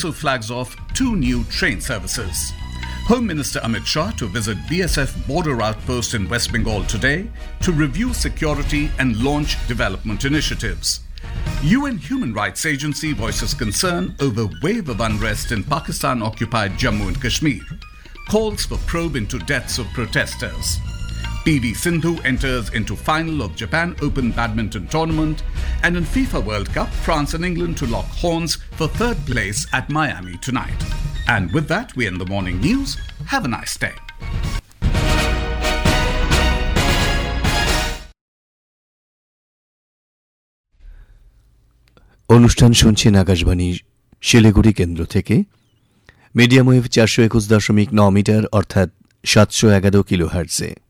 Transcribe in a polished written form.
also flags off 2 new train services. Home Minister Amit Shah to visit BSF border outpost in West Bengal today to review security and launch development initiatives. UN Human Rights Agency voices concern over wave of unrest in Pakistan-occupied Jammu and Kashmir. Calls for probe into deaths of protesters. PV Sindhu enters into final of Japan Open Badminton Tournament, and in FIFA World Cup, France and England to lock horns for third place at Miami tonight. And with that, we end the morning news. Have a nice day. অনুষ্ঠান শুনছেন আকাশবাণী শিলিগুড়ি কেন্দ্র থেকে। Medium wave 421.9 metre অর্থাৎ 711 কিলোহার্টজে।